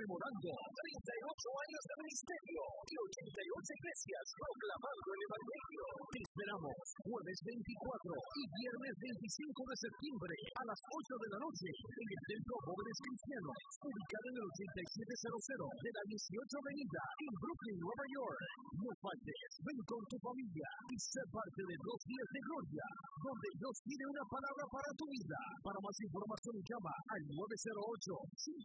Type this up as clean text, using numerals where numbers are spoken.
conmemorando 38 años de ministerio y 88 iglesias proclamando el Evangelio. Te esperamos jueves 24 y viernes 25 de septiembre a las 8 de la noche en el Templo Jóvenes Cristianos, ubicado en el 8700 de la 18 Avenida en Brooklyn, Nueva York. No faltes, ven con tu familia y sé parte de 2 días de gloria, donde Dios tiene una palabra para tu vida. Para más información llama al 908